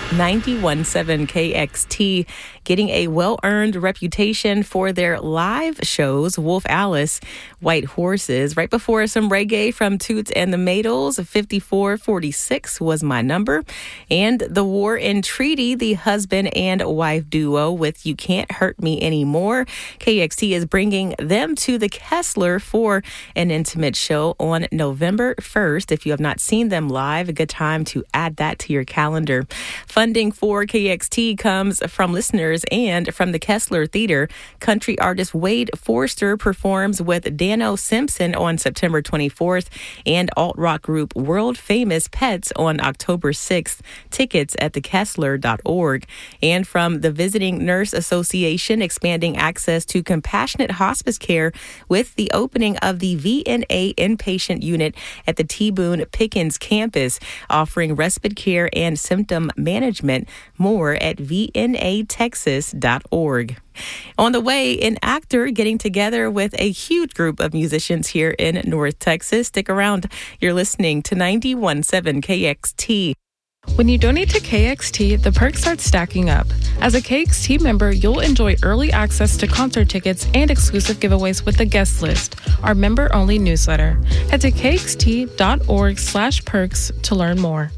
91.7 KXT getting a well-earned reputation for their live shows. Wolf Alice, White Horses. Right before some reggae from Toots and the Maytals, 5446 was my number. And The War and Treaty, the husband and wife duo with You Can't Hurt Me Anymore. KXT is bringing them to the Kessler for an intimate show on November 1st. If you have not seen them live, a good time to add that to your calendar. Funding for KXT comes from listeners and from the Kessler Theater. Country artist Wade Forster performs with Dano Simpson on September 24th and alt-rock group World Famous Pets on October 6th. Tickets at thekessler.org. And from the Visiting Nurse Association, expanding access to compassionate hospice care with the opening of the VNA inpatient unit at the T. Boone Pickens campus, offering respite care and symptom management. More at vnatexas.org. On the way, an actor getting together with a huge group of musicians here in North Texas. Stick around. You're listening to 91.7 KXT. When you donate to KXT, the perks start stacking up. As a KXT member, you'll enjoy early access to concert tickets and exclusive giveaways with the guest list, our member-only newsletter. Head to kxt.org/perks to learn more.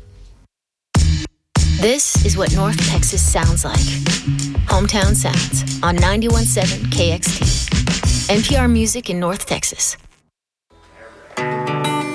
This is what North Texas sounds like. Hometown Sounds on 91.7 KXT. NPR Music in North Texas.